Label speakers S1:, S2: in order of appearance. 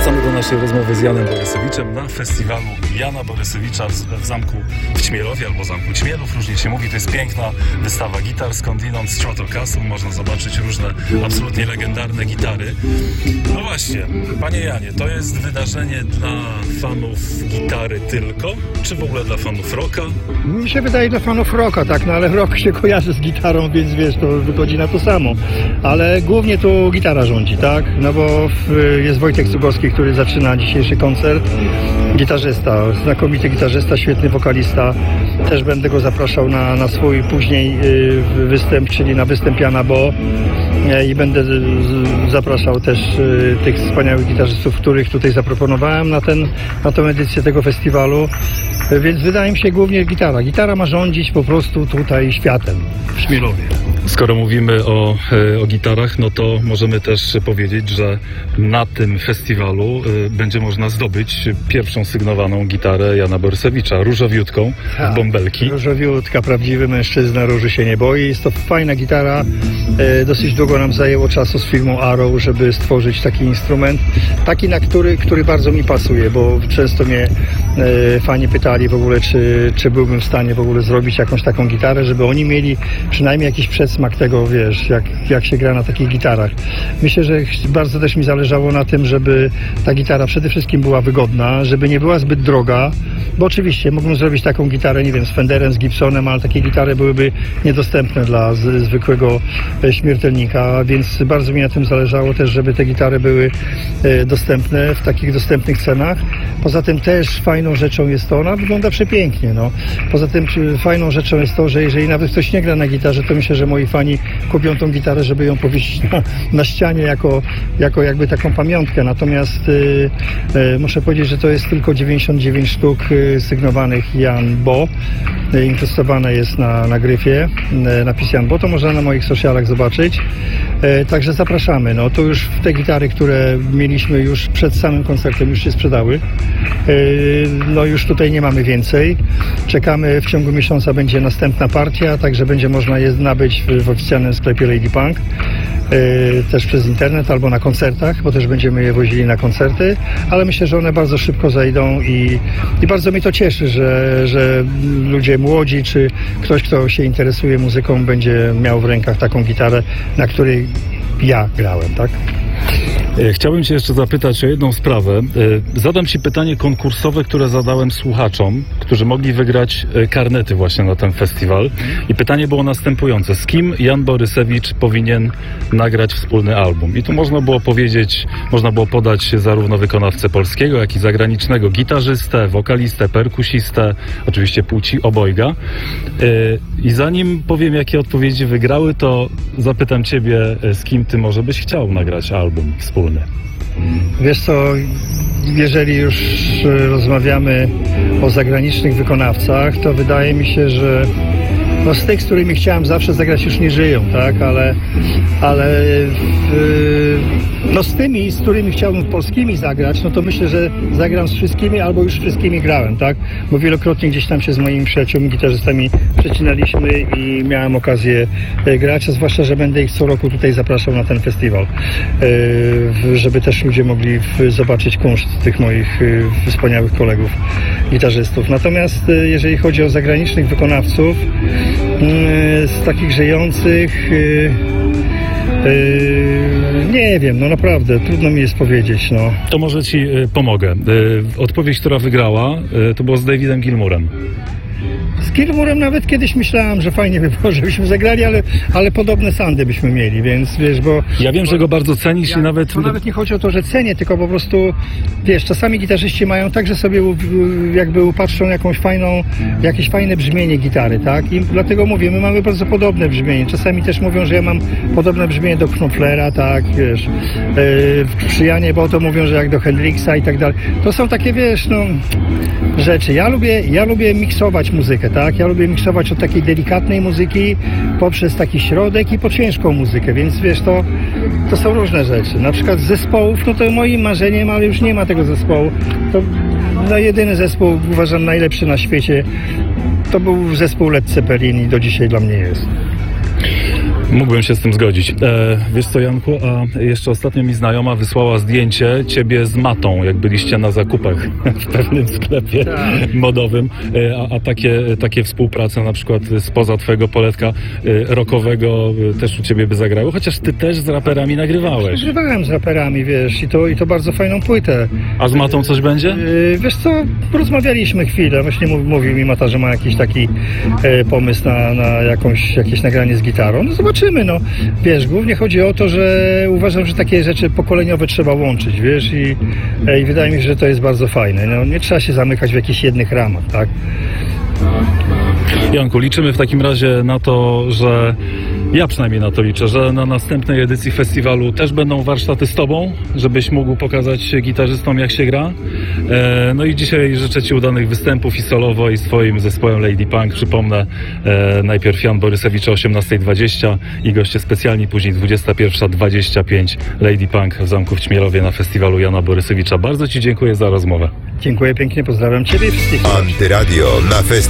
S1: Wracamy do naszej rozmowy z Janem Borysewiczem na festiwalu Jana Borysewicza w zamku w Ćmielowie albo zamku Ćmielów, różnie się mówi. To jest piękna wystawa gitar skądinąd, Stratocaster. Można zobaczyć różne absolutnie legendarne gitary. No właśnie, panie Janie, to jest wydarzenie dla fanów gitary tylko, czy w ogóle dla fanów rocka?
S2: Mi się wydaje dla fanów rocka, tak, no ale rock się kojarzy z gitarą, więc wiesz, to wychodzi na to samo. Ale głównie tu gitara rządzi, tak? No bo jest Wojtek Cugowski, który zaczyna dzisiejszy koncert. Gitarzysta, znakomity gitarzysta, świetny wokalista. Też będę go zapraszał na swój później występ, czyli na występ Jana Bo. I będę zapraszał też tych wspaniałych gitarzystów, których tutaj zaproponowałem na tę edycję tego festiwalu. Więc wydaje mi się głównie gitara. Gitara ma rządzić po prostu tutaj światem w Ćmielowie.
S1: Skoro mówimy o gitarach, no to możemy też powiedzieć, że na tym festiwalu będzie można zdobyć pierwszą sygnowaną gitarę Jana Borysewicza, różowiutką, w bąbelki.
S2: Różowiutka, prawdziwy mężczyzna, róży się nie boi. Jest to fajna gitara. Dosyć długo nam zajęło czasu z firmą Arrow, żeby stworzyć taki instrument. Taki, który bardzo mi pasuje, bo często mnie fani pytali w ogóle, czy byłbym w stanie w ogóle zrobić jakąś taką gitarę, żeby oni mieli przynajmniej jakiś przedsmak tego, wiesz, jak się gra na takich gitarach. Myślę, że bardzo też mi zależało na tym, żeby ta gitara przede wszystkim była wygodna, żeby nie była zbyt droga, bo oczywiście mógłbym zrobić taką gitarę, nie wiem, z Fenderem, z Gibsonem, ale takie gitary byłyby niedostępne dla zwykłego śmiertelnika, więc bardzo mi na tym zależało też, żeby te gitary były dostępne w takich dostępnych cenach. Poza tym też fajną rzeczą jest to, ona wygląda przepięknie, no. Poza tym fajną rzeczą jest to, że jeżeli nawet ktoś nie gra na gitarze, to myślę, że moi fani kupią tą gitarę, żeby ją powiesić na ścianie jako jakby taką pamiątkę. Natomiast muszę powiedzieć, że to jest tylko 99 sztuk sygnowanych Jan Bo. Inkrustowane jest na gryfie napis Jan Bo, to można na moich socialach zobaczyć. Także zapraszamy. No to już te gitary, które mieliśmy już przed samym koncertem, już się sprzedały. No już tutaj nie mamy więcej. Czekamy, w ciągu miesiąca będzie następna partia, także będzie można je nabyć w oficjalnym sklepie Lady Punk. Też przez internet albo na koncertach, bo też będziemy je wozili na koncerty, ale myślę, że one bardzo szybko zejdą i bardzo mnie to cieszy, że ludzie młodzi, czy ktoś, kto się interesuje muzyką, będzie miał w rękach taką gitarę, na której ja grałem, tak?
S1: Chciałbym Cię jeszcze zapytać o jedną sprawę. Zadam Ci pytanie konkursowe, które zadałem słuchaczom, którzy mogli wygrać karnety właśnie na ten festiwal. I pytanie było następujące. Z kim Jan Borysewicz powinien nagrać wspólny album? I tu można było podać zarówno wykonawcę polskiego, jak i zagranicznego, gitarzystę, wokalistę, perkusistę, oczywiście płci obojga. I zanim powiem, jakie odpowiedzi wygrały, to zapytam Ciebie, z kim Ty może byś chciał nagrać album wspólny?
S2: Wiesz co, jeżeli już rozmawiamy o zagranicznych wykonawcach, to wydaje mi się, że no z tych, z którymi chciałem zawsze zagrać, już nie żyją, tak, ale no z tymi, z którymi chciałbym polskimi zagrać, no to myślę, że zagram z wszystkimi albo już wszystkimi grałem, tak, bo wielokrotnie gdzieś tam się z moimi przyjaciółmi, gitarzystami przecinaliśmy i miałem okazję grać, a zwłaszcza, że będę ich co roku tutaj zapraszał na ten festiwal, żeby też ludzie mogli zobaczyć kunszt tych moich wspaniałych kolegów gitarzystów. Natomiast jeżeli chodzi o zagranicznych wykonawców, z takich żyjących nie wiem, no naprawdę, trudno mi jest powiedzieć, no.
S1: To może Ci pomogę. Odpowiedź, która wygrała, to było z Davidem Gilmourem.
S2: Z Gilmourem nawet kiedyś myślałem, że fajnie by było, żebyśmy zagrali, ale podobne soundy byśmy mieli, więc wiesz, bo...
S1: Ja wiem, że go bardzo cenisz i nawet...
S2: To nawet nie chodzi o to, że cenię, tylko po prostu, wiesz, czasami gitarzyści mają tak, że sobie jakby upatrzą jakieś fajne brzmienie gitary, tak? I dlatego mówię, my mamy bardzo podobne brzmienie. Czasami też mówią, że ja mam podobne brzmienie do Knopflera, tak, wiesz. Przy Janie Bo to mówią, że jak do Hendrixa i tak dalej. To są takie, wiesz, no, rzeczy. Ja lubię miksować muzykę, tak? Ja lubię miksować od takiej delikatnej muzyki poprzez taki środek i po ciężką muzykę, więc wiesz, to są różne rzeczy. Na przykład z zespołów, no to moim marzeniem, ale już nie ma tego zespołu. To no, jedyny zespół, uważam, najlepszy na świecie, to był zespół Led Zeppelin i do dzisiaj dla mnie jest.
S1: Mógłbym się z tym zgodzić. Wiesz co, Janku, a jeszcze ostatnio mi znajoma wysłała zdjęcie ciebie z matą, jak byliście na zakupach w pewnym sklepie modowym, a takie współprace na przykład spoza twojego poletka rockowego też u ciebie by zagrały, chociaż ty też z raperami nagrywałeś.
S2: Nagrywałem z raperami, wiesz, i to bardzo fajną płytę.
S1: A z matą coś będzie?
S2: Wiesz co, rozmawialiśmy chwilę, właśnie mówił mi Mata, że ma jakiś taki pomysł na jakieś nagranie z gitarą. No zobaczymy, no. Wiesz, głównie chodzi o to, że uważam, że takie rzeczy pokoleniowe trzeba łączyć, wiesz, i wydaje mi się, że to jest bardzo fajne. No, nie trzeba się zamykać w jakichś jednych ramach, tak?
S1: Janku, liczymy w takim razie na to, że ja przynajmniej na to liczę, że na następnej edycji festiwalu też będą warsztaty z tobą, żebyś mógł pokazać gitarzystom, jak się gra. No i dzisiaj życzę ci udanych występów i solowo, i z twoim zespołem Lady Punk. Przypomnę, najpierw Jan Borysewicz o 18:20 i goście specjalni, później 21:25 Lady Punk w Zamku w Ćmielowie na festiwalu Jana Borysewicza. Bardzo ci dziękuję za rozmowę.
S2: Dziękuję pięknie, pozdrawiam ciebie i wszystkich.
S3: Antyradio na festiwalu.